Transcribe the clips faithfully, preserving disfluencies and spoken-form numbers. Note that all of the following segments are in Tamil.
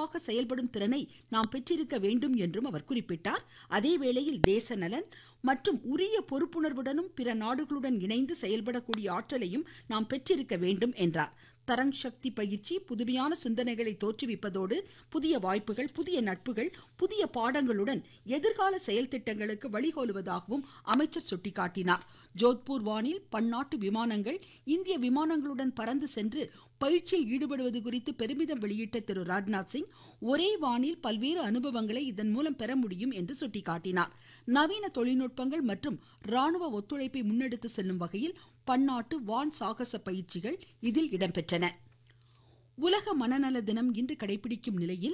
சிறப்பாக செயல்படும் திறனை நாம் பெற்றிருக்க வேண்டும் என்றும் அவர் குறிப்பிட்டார். அதேவேளையில் தேச நலன் மற்றும் உரிய பொறுப்புணர்வுடனும் பிற நாடுகளுடன் இணைந்து செயல்படக்கூடிய ஆற்றலையும் நாம் பெற்றிருக்க வேண்டும் என்றார். தரங் சக்தி பயிற்சி புதுமையான சிந்தனைகளை தோற்றுவிப்பதோடு புதிய வாய்ப்புகள், புதிய நட்புகள், புதிய பாடங்களுடன் எதிர்கால செயல் திட்டங்களுக்கு வழிகோலுவதாகவும் அமைச்சர் சுட்டிக்காட்டினார். ஜோத்பூர் வானில் பன்னாட்டு விமானங்கள் இந்திய விமானங்களுடன் பறந்து சென்று பயிற்சியில் ஈடுபடுவது குறித்து பெருமிதம் வெளியிட்ட திரு ராஜ்நாத் சிங், ஒரே வானில் பல்வேறு அனுபவங்களை இதன் மூலம் பெற முடியும் என்று சுட்டிக்காட்டினார். நவீன தொழில்நுட்பங்கள் மற்றும் ராணுவ ஒத்துழைப்பை முன்னெடுத்து செல்லும் வகையில் பன்னாட்டு வான் சாகச பயிற்சிகள் இதில் இடம்பெற்றன. உலக மனநல தினம் இன்று கடைபிடிக்கும் நிலையில்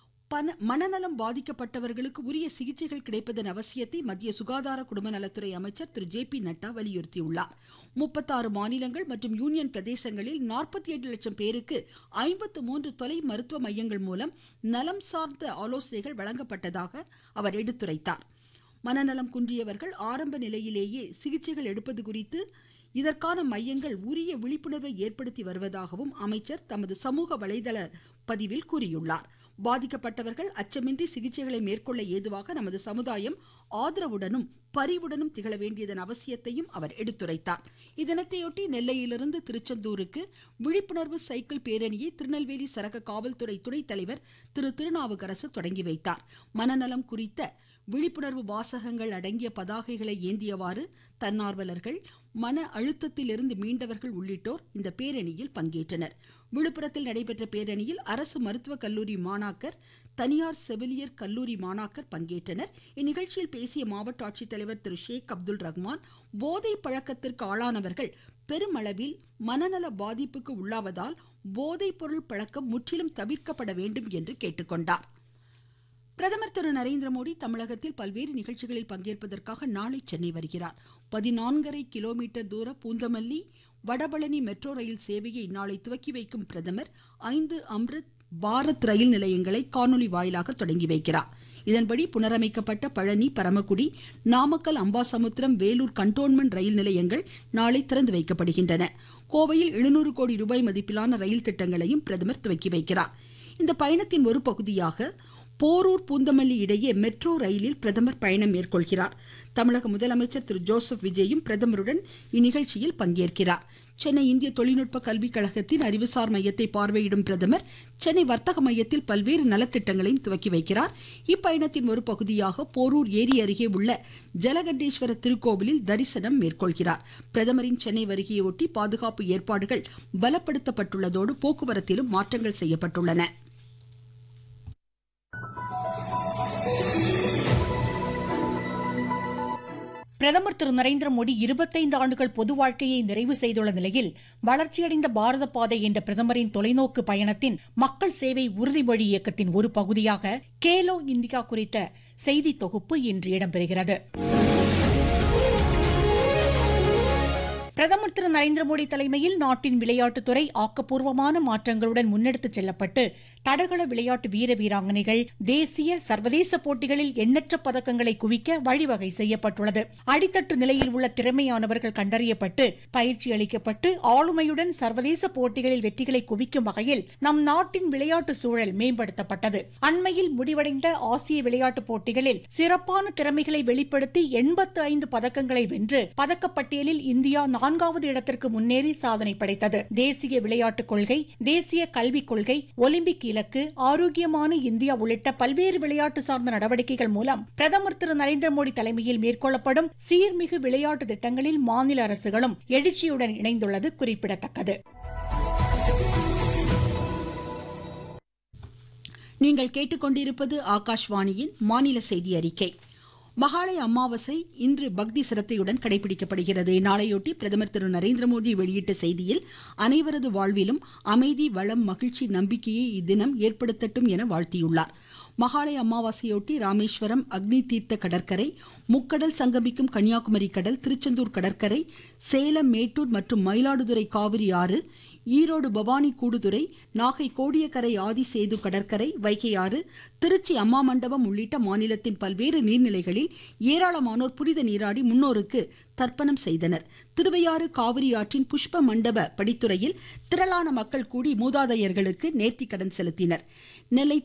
மனநலம் பாதிக்கப்பட்டவர்களுக்கு உரிய சிகிச்சைகள் கிடைப்பதன் அவசியத்தை மத்திய சுகாதார குடும்ப நலத்துறை அமைச்சர் திரு ஜே பி நட்டா வலியுறுத்தியுள்ளார். முப்பத்தாறு மாநிலங்கள் மற்றும் யூனியன் பிரதேசங்களில் நாற்பத்தி எட்டு லட்சம் பேருக்கு ஐம்பத்து மூன்று தொலை மருத்துவ மையங்கள் மூலம் நலம் சார்ந்த ஆலோசனைகள் வழங்கப்பட்டதாக அவர் எடுத்துரைத்தார். மனநலம் குன்றியவர்கள் ஆரம்ப நிலையிலேயே சிகிச்சைகள் எடுப்பது குறித்து இதற்கான மையங்கள் உரிய விழிப்புணர்வை ஏற்படுத்தி வருவதாகவும் அமைச்சர் தமது சமூக வலைதள பதிவில் கூறியுள்ளார். பாதிக்கப்பட்டவர்கள் அச்சமின்றி சிகிச்சைகளை மேற்கொள்ள ஏதுவாக நமது சமுதாயம் ஆதரவுடனும் பரிவுடனும் திகழ வேண்டியதன் அவசியத்தையும் அவர் எடுத்துரைத்தார். இத்தினத்தையொட்டி நெல்லையிலிருந்து திருச்செந்தூருக்கு விழிப்புணர்வு சைக்கிள் பேரணியை திருநெல்வேலி சரக காவல்துறை துணைத் தலைவர் திரு திருநாவுக்கரசு தொடங்கி வைத்தார். மனநலம் குறித்த விழிப்புணர்வு வாசகங்கள் அடங்கிய பதாகைகளை ஏந்தியவாறு தன்னார்வலர்கள், மன அழுத்தத்திலிருந்து மீண்டவர்கள் உள்ளிட்டோர் இந்த பேரணியில் பங்கேற்றனர். விழுப்புரத்தில் நடைபெற்ற பேரணியில் அரசு மருத்துவக் கல்லூரி மாணாக்கர், தனியார் செவிலியர் கல்லூரி மாணாக்கர் பங்கேற்றனர். இந்நிகழ்ச்சியில் பேசிய மாவட்ட ஆட்சித்தலைவர் திரு ஷேக் அப்துல் ரஹ்மான், போதை பழக்கத்திற்கு ஆளானவர்கள் பெருமளவில் மனநல பாதிப்புக்கு உள்ளாவதால் போதைப் பொருள் பழக்கம் முற்றிலும் தவிர்க்கப்பட வேண்டும் என்று கேட்டுக்கொண்டார். பிரதமர் திரு நரேந்திர மோடி தமிழகத்தில் பல்வேறு நிகழ்ச்சிகளில் பங்கேற்பதற்காக நாளை சென்னை வருகிறார். பதினான்கரை கிலோமீட்டர் தூர பூந்தமல்லி வடபழனி மெட்ரோ ரயில் சேவையை நாளை துவக்கி வைக்கும் பிரதமர் ஐந்து அம்ரித் பாரத் ரயில் நிலையங்களை காணொலி வாயிலாக தொடங்கி வைக்கிறார். இதன்படி புனரமைக்கப்பட்ட பழனி, பரமக்குடி, நாமக்கல், அம்பாசமுத்திரம், வேலூர் கண்டோன்மெண்ட் ரயில் நிலையங்கள் நாளை திறந்து வைக்கப்படுகின்றன. கோவையில் எழுநூறு கோடி ரூபாய் மதிப்பிலான ரயில் திட்டங்களையும் பிரதமர் துவக்கி வைக்கிறார். இந்த பயணத்தின் ஒரு பகுதியாக போரூர் பூந்தமல்லி இடையே மெட்ரோ ரயிலில் பிரதமர் பயணம் மேற்கொள்கிறார். தமிழக முதலமைச்சர் திரு ஜோசப் விஜயும் பிரதமருடன் இந்நிகழ்ச்சியில் பங்கேற்கிறார். சென்னை இந்திய தொழில்நுட்ப கல்விக் கழகத்தின் அறிவுசார் மையத்தை பார்வையிடும் பிரதமர் சென்னை வர்த்தக மையத்தில் பல்வேறு நலத்திட்டங்களையும் துவக்கி வைக்கிறார். இப்பயணத்தின் ஒரு பகுதியாக போரூர் ஏரி அருகே உள்ள ஜலகண்டேஸ்வர திருக்கோவிலில் தரிசனம் மேற்கொள்கிறார். பிரதமரின் சென்னை வருகையொட்டி பாதுகாப்பு ஏற்பாடுகள் பலப்படுத்தப்பட்டுள்ளதோடு போக்குவரத்திலும் மாற்றங்கள் செய்யப்பட்டுள்ளன. பிரதமர் திரு நரேந்திர மோடி இருபத்தைந்து ஆண்டுகள் பொது வாழ்க்கையை நிறைவு செய்துள்ள நிலையில் வளர்ச்சியடைந்த பாரத பாதை என்ற பிரதமரின் தொலைநோக்கு பயணத்தின் மக்கள் சேவை உறுதிமொழி இயக்கத்தின் ஒரு பகுதியாக கேலோ இந்தியா குறித்த செய்தி தொகுப்பு இன்று இடம்பெறுகிறது. பிரதமர் திரு நரேந்திர மோடி தலைமையில் நாட்டின் விளையாட்டுத்துறை ஆக்கப்பூர்வமான மாற்றங்களுடன் முன்னெடுத்துச் செல்லப்பட்டு தடகள விளையாட்டு வீர வீராங்கனைகள் தேசிய சர்வதேச போட்டிகளில் எண்ணற்ற பதக்கங்களை குவிக்க வழிவகை செய்யப்பட்டுள்ளது. அடித்தட்டு நிலையில் உள்ள திறமையானவர்கள் கண்டறியப்பட்டு பயிற்சி அளிக்கப்பட்டு ஆளுமையுடன் சர்வதேச போட்டிகளில் வெற்றிகளை குவிக்கும் வகையில் நம் நாட்டின் விளையாட்டு சூழல் மேம்படுத்தப்பட்டது. அண்மையில் முடிவடைந்த ஆசிய விளையாட்டுப் போட்டிகளில் சிறப்பான திறமைகளை வெளிப்படுத்தி எண்பத்து ஐந்து பதக்கங்களை வென்று பதக்கப்பட்டியலில் இந்தியா நான்காவது இடத்திற்கு முன்னேறி சாதனை படைத்தது. தேசிய விளையாட்டுக் கொள்கை, தேசிய கல்விக் கொள்கை, ஒலிம்பிக் இலக்கு, ஆரோக்கியமான இந்தியா உள்ளிட்ட பல்வேறு விளையாட்டு சார்ந்த நடவடிக்கைகள் மூலம் பிரதமர் திரு நரேந்திர மோடி தலைமையில் மேற்கொள்ளப்படும் சீர்மிகு விளையாட்டு திட்டங்களில் மாநில அரசுகளும் எழுச்சியுடன் இணைந்துள்ளது குறிப்பிடத்தக்கது. நீங்கள் கேட்டுக்கொண்டிருப்பது ஆகாஷ்வாணியின் மாநில செய்தி அறிக்கை. மகாளய அமாவாசை இன்று பக்தி சிரத்தையுடன் கடைபிடிக்கப்படுகிறது. இந்நாளையொட்டி பிரதமர் திரு நரேந்திர மோடி வெளியிட்ட செய்தியில் அனைவரது வாழ்விலும் அமைதி, வளம், மகிழ்ச்சி, நம்பிக்கையை இத்தினம் ஏற்படுத்தட்டும் என வாழ்த்தியுள்ளார். மகாளய அமாவாசையொட்டி ராமேஸ்வரம், அக்னி தீர்த்த கடற்கரை, முக்கடல் சங்கமிக்கும் கன்னியாகுமரி கடல், திருச்செந்தூர் கடற்கரை, சேலம், மேட்டூர் மற்றும் மயிலாடுதுறை காவிரி ஆறு, ஈரோடு பவானி கூடுதுறை, நாகை கோடியக்கரை ஆதிசேது கடற்கரை, வைகை ஆறு, திருச்சி அம்மா மண்டபம் உள்ளிட்ட மாநிலத்தின் பல்வேறு நீர்நிலைகளில் ஏராளமானோர் புனித நீராடி முன்னோருக்கு தர்ப்பணம் செய்தனர். திருவையாறு காவிரி ஆற்றின் புஷ்ப மண்டப படித்துறையில் திரளான மக்கள் கூடி மூதாதையர்களுக்கு நேர்த்திக்கடன் செலுத்தினர். நெல்லை